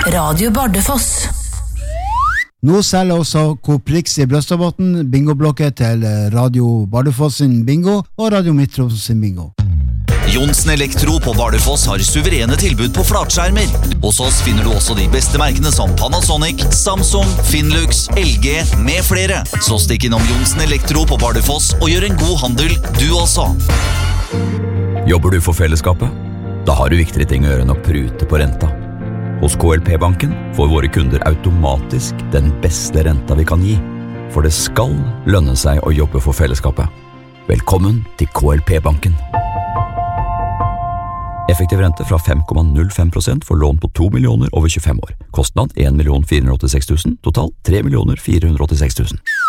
Radio Bardufoss. Nå selger også Coop Rix i Brøstadbotn bingoblokket til Radio Bardufoss sin bingo og Radio Midt-Troms sin bingo. Johnsen Elektro på Bardufoss har suverene tilbud på flatskjermer. Hos oss finner du også de beste merkene som Panasonic, Samsung, Finlux, LG med flere. Så stikk innom Johnsen Elektro på Bardufoss og gjør en god handel, du også. Jobber du for fellesskapet? Da har du viktigere ting å gjøre enn å prute på renta. Hos KLP-banken får våre kunder automatisk den beste renta vi kan gi. For det skal lønne seg å jobbe for fellesskapet. Velkommen til KLP-banken. Effektiv rente fra 5,05% for lån på 2 millioner over 25 år. Kostnad 1 486 000, total 3 486 000.